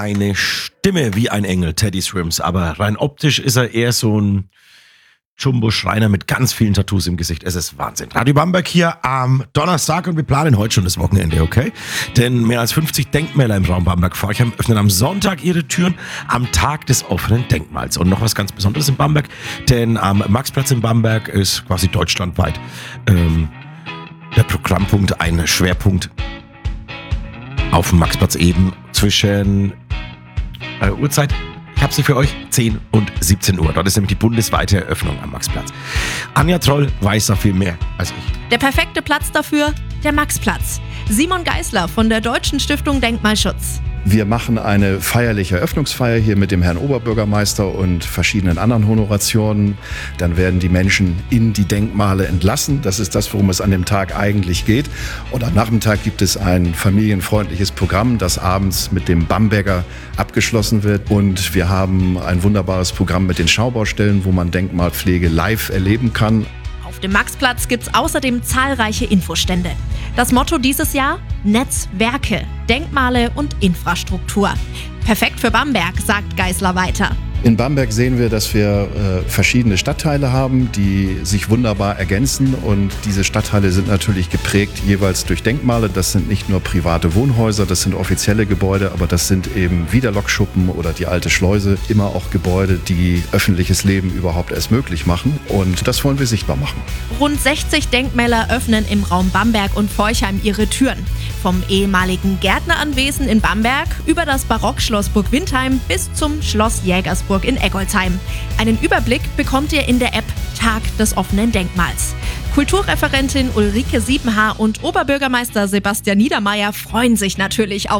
eine Stimme wie ein Engel, Teddy Swims, aber rein optisch ist er eher so ein Jumbo-Schreiner mit ganz vielen Tattoos im Gesicht. Es ist Wahnsinn. Radio Bamberg hier am Donnerstag und wir planen heute schon das Wochenende, okay? Denn mehr als 50 Denkmäler im Raum Bamberg-Forchheim öffnen am Sonntag ihre Türen am Tag des offenen Denkmals. Und noch was ganz Besonderes in Bamberg, denn am Maxplatz in Bamberg ist quasi deutschlandweit der Programmpunkt, ein Schwerpunkt auf dem Maxplatz eben zwischen Uhrzeit. Ich habe sie für euch, 10 und 17 Uhr. Dort ist nämlich die bundesweite Eröffnung am Maxplatz. Anja Troll weiß da viel mehr als ich. Der perfekte Platz dafür, der Maxplatz. Simon Geisler von der Deutschen Stiftung Denkmalschutz. Wir machen eine feierliche Eröffnungsfeier hier mit dem Herrn Oberbürgermeister und verschiedenen anderen Honorationen. Dann werden die Menschen in die Denkmale entlassen. Das ist das, worum es an dem Tag eigentlich geht. Und am Nachmittag gibt es ein familienfreundliches Programm, das abends mit dem Bamberger abgeschlossen wird. Und wir haben ein wunderbares Programm mit den Schaubaustellen, wo man Denkmalpflege live erleben kann. Auf dem Maxplatz gibt es außerdem zahlreiche Infostände. Das Motto dieses Jahr: Netzwerke, Denkmale und Infrastruktur. Perfekt für Bamberg, sagt Geisler weiter. In Bamberg sehen wir, dass wir verschiedene Stadtteile haben, die sich wunderbar ergänzen. Und diese Stadtteile sind natürlich geprägt jeweils durch Denkmale. Das sind nicht nur private Wohnhäuser, das sind offizielle Gebäude, aber das sind eben wie der Lokschuppen oder die alte Schleuse immer auch Gebäude, die öffentliches Leben überhaupt erst möglich machen. Und das wollen wir sichtbar machen. Rund 60 Denkmäler öffnen im Raum Bamberg und Forchheim ihre Türen. Vom ehemaligen Gärtneranwesen in Bamberg über das Barockschloss Burg Windheim bis zum Schloss Jägersburg in Eggolsheim. Einen Überblick bekommt ihr in der App Tag des offenen Denkmals. Kulturreferentin Ulrike Siebenhaar und Oberbürgermeister Sebastian Niedermeyer freuen sich natürlich auf